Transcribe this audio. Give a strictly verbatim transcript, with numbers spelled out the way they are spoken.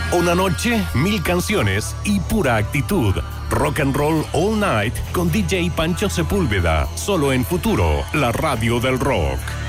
Una noche, mil canciones y pura actitud. Rock and Roll All Night con D J Pancho Sepúlveda. Solo en Futuro, la radio del rock.